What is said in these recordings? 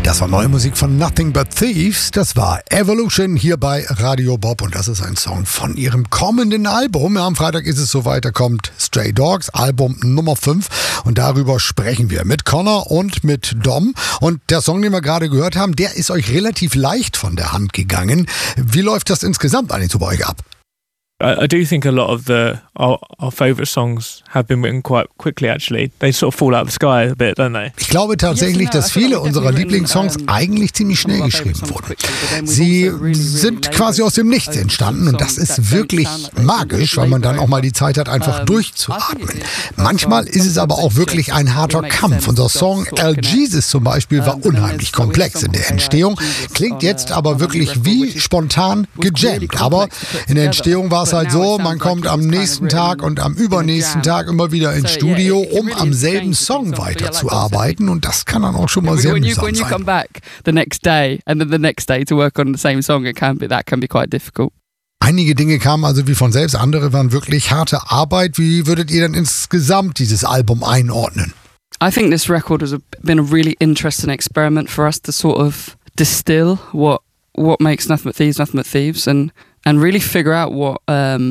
Das war neue Musik von Nothing But Thieves. Das war Evolution hier bei Radio Bob und das ist ein Song von ihrem kommenden Album. Am Freitag ist es soweit, da kommt Stray Dogs, Album Nummer 5 und darüber sprechen wir mit Connor und mit Dom. Und der Song, den wir gerade gehört haben, der ist euch relativ leicht von der Hand gegangen. Wie läuft das insgesamt eigentlich so bei euch ab? I do think a lot of our favourite songs have been written quite quickly, actually. They sort of fall out of the sky a bit, don't they? Ich glaube tatsächlich, dass viele unserer Lieblingssongs eigentlich ziemlich schnell geschrieben wurden. Sie sind quasi aus dem Nichts entstanden und das ist wirklich magisch, weil man dann auch mal die Zeit hat, einfach durchzuatmen. Manchmal ist es aber auch wirklich ein harter Kampf. Unser Song Jesus zum Beispiel war unheimlich komplex in der Entstehung, klingt jetzt aber wirklich wie spontan gejammt. Aber in der Entstehung war es halt so, man kommt am nächsten Tag und am übernächsten Tag immer wieder ins Studio, um am selben Song weiterzuarbeiten und das kann dann auch schon mal sehr mühsam sein. When you come back the next day and then the next day to work on the same song, that can be quite difficult. Einige Dinge kamen also wie von selbst, andere waren wirklich harte Arbeit. Wie würdet ihr denn insgesamt dieses Album einordnen? I think this record has been a really interesting experiment for us to sort of distill what makes Nothing But Thieves and really figure out what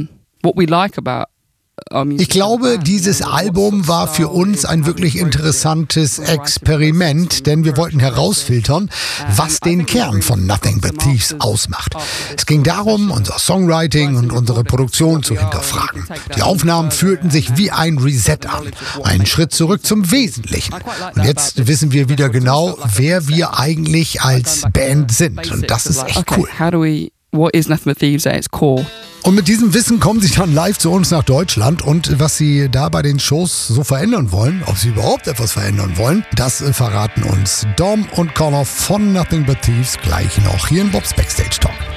we like about our music. Ich glaube, dieses Album war für uns ein wirklich interessantes Experiment, denn wir wollten herausfiltern, was den Kern von Nothing But Thieves ausmacht. Es ging darum, unser Songwriting und unsere Produktion zu hinterfragen. Die Aufnahmen fühlten sich wie ein Reset an, einen Schritt zurück zum Wesentlichen. Und jetzt wissen wir wieder genau, wer wir eigentlich als Band sind. Und das ist echt cool. What is Nothing But Thieves at its core? Und mit diesem Wissen kommen sie dann live zu uns nach Deutschland und was sie da bei den Shows so verändern wollen, ob sie überhaupt etwas verändern wollen, das verraten uns Dom und Connor von Nothing But Thieves gleich noch hier in Bob's Backstage Talk.